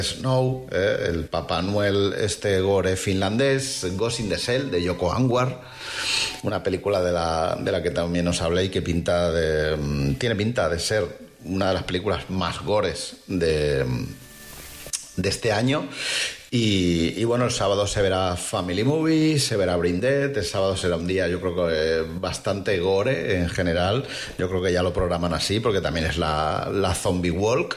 Snow, el Papá Noel gore finlandés, Ghost in the Shell de Yoko Anwar, una película de la que también os hablé y que tiene pinta de ser una de las películas más gores de este año. Y bueno, el sábado se verá Family Movie, se verá Brain Dead. El sábado será un día, yo creo que bastante gore en general. Yo creo que ya lo programan así porque también es la Zombie Walk.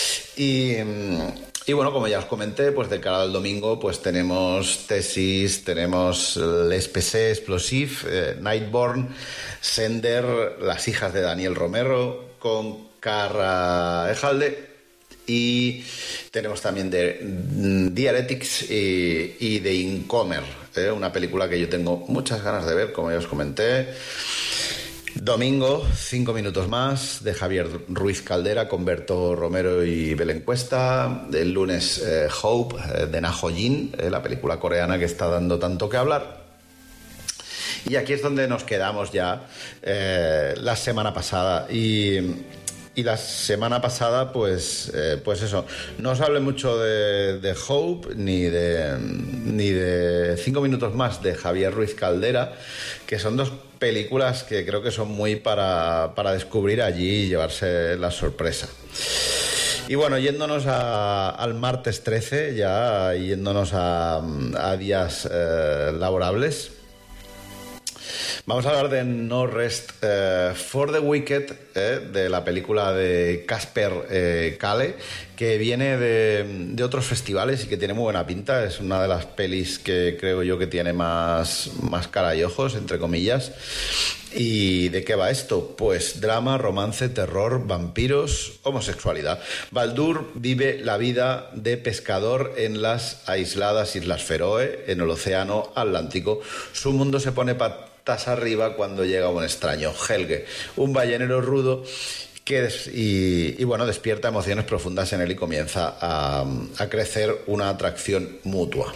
Y bueno, como ya os comenté, pues de cara al domingo pues tenemos Tesis, tenemos Les PC Explosive, Nightborn, Sender, Las hijas de Daniel Romero con Cara Ejalde. Y tenemos también The Heretics y The Incomer, una película que yo tengo muchas ganas de ver, como ya os comenté. Domingo, 5 minutos más, de Javier Ruiz Caldera con Berto Romero y Belén Cuesta. El lunes, Hope, de Na Ho Jin, la película coreana que está dando tanto que hablar. Y aquí es donde nos quedamos ya la semana pasada. Y la semana pasada, pues eso, no os hablé mucho de Hope ni de 5 minutos más de Javier Ruiz Caldera, que son dos películas que creo que son muy para descubrir allí y llevarse la sorpresa. Y bueno, yéndonos al martes 13, ya yéndonos a días laborables, vamos a hablar de No Rest for the Wicked, de la película de Casper Kalle, que viene de otros festivales y que tiene muy buena pinta. Es una de las pelis que creo yo que tiene más cara y ojos, entre comillas. ¿Y de qué va esto? Pues drama, romance, terror, vampiros, homosexualidad. Baldur vive la vida de pescador en las aisladas Islas Feroe, en el océano Atlántico. Su mundo se pone patas arriba cuando llega un extraño, Helge, un ballenero rudo y bueno, despierta emociones profundas en él y comienza a crecer una atracción mutua.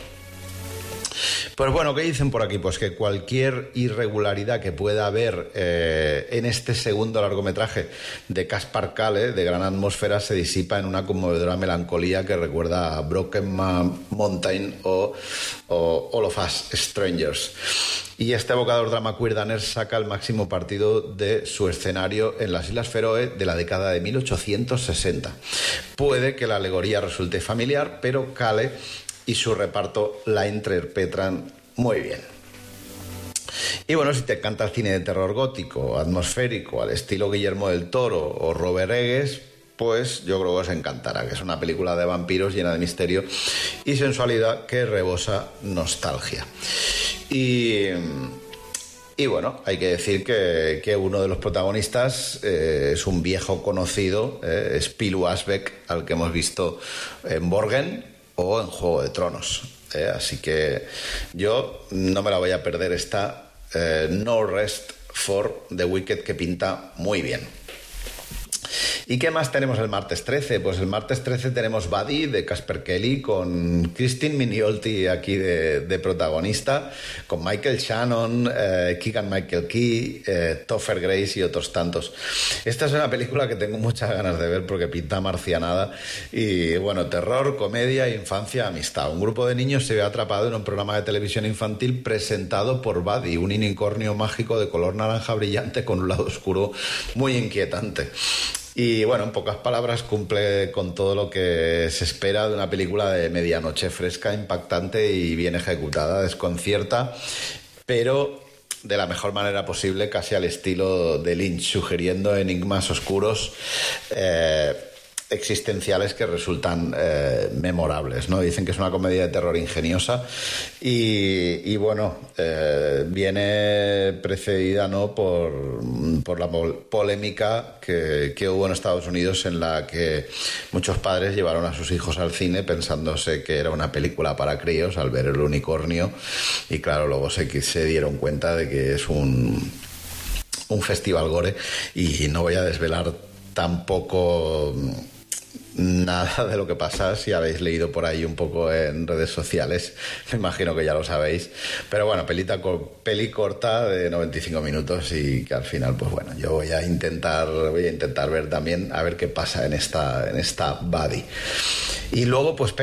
Pues bueno, ¿qué dicen por aquí? Pues que cualquier irregularidad que pueda haber en este segundo largometraje de Caspar Kalle, de gran atmósfera, se disipa en una conmovedora melancolía que recuerda a Broken Mountain o All of Us Strangers. Y este evocador drama queer danés saca el máximo partido de su escenario en las Islas Feroe de la década de 1860. Puede que la alegoría resulte familiar, pero Kalle y su reparto la interpretan muy bien. Y bueno, si te encanta el cine de terror gótico, atmosférico, al estilo Guillermo del Toro o Robert Eggers, pues yo creo que os encantará, que es una película de vampiros llena de misterio y sensualidad que rebosa nostalgia. Y bueno, hay que decir que uno de los protagonistas es un viejo conocido, es Pilou Asbæk, al que hemos visto en Borgen o en Juego de Tronos. Así que yo no me la voy a perder esta No Rest for the Wicked, que pinta muy bien. ¿Y qué más tenemos el martes 13? Pues el martes 13 tenemos Buddy de Casper Kelly con Christine Mignolti aquí de protagonista, con Michael Shannon, Keegan Michael Key, Topher Grace y otros tantos. Esta es una película que tengo muchas ganas de ver porque pinta marcianada y bueno, terror, comedia, infancia, amistad. Un grupo de niños se ve atrapado en un programa de televisión infantil presentado por Buddy, un unicornio mágico de color naranja brillante con un lado oscuro muy inquietante. Y bueno, en pocas palabras, cumple con todo lo que se espera de una película de medianoche, fresca, impactante y bien ejecutada. Desconcierta, pero de la mejor manera posible, casi al estilo de Lynch, sugiriendo enigmas oscuros existenciales que resultan memorables, ¿no? Dicen que es una comedia de terror ingeniosa y bueno, viene precedida, ¿no?, por la polémica que hubo en Estados Unidos, en la que muchos padres llevaron a sus hijos al cine pensándose que era una película para críos al ver el unicornio y claro, luego se dieron cuenta de que es un festival gore y no voy a desvelar tampoco nada de lo que pasa, si habéis leído por ahí un poco en redes sociales, me imagino que ya lo sabéis. Pero bueno, peli corta de 95 minutos y que al final, pues bueno, yo voy a intentar ver también a ver qué pasa en esta Buddy. Y luego, pues